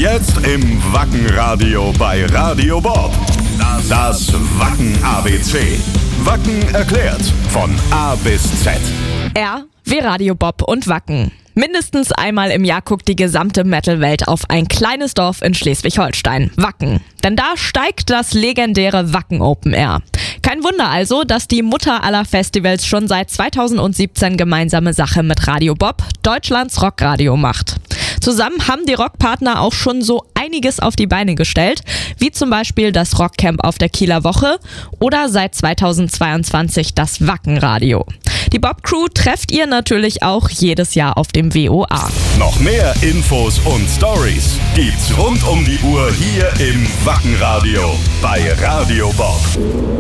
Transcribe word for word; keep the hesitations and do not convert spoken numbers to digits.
Jetzt im Wacken-Radio bei Radio Bob. Das Wacken-A B C. Wacken erklärt von A bis Z. R wie Radio Bob und Wacken. Mindestens einmal im Jahr guckt die gesamte Metal-Welt auf ein kleines Dorf in Schleswig-Holstein, Wacken. Denn da steigt das legendäre Wacken Open Air. Kein Wunder also, dass die Mutter aller Festivals schon seit zweitausendsiebzehn gemeinsame Sache mit Radio Bob, Deutschlands Rockradio, macht. Zusammen haben die Rockpartner auch schon so einiges auf die Beine gestellt, wie zum Beispiel das Rockcamp auf der Kieler Woche oder seit zweitausendzweiundzwanzig das Wackenradio. Die Bob-Crew trefft ihr natürlich auch jedes Jahr auf dem W O A. Noch mehr Infos und Stories gibt's rund um die Uhr hier im Wackenradio bei Radio Bob.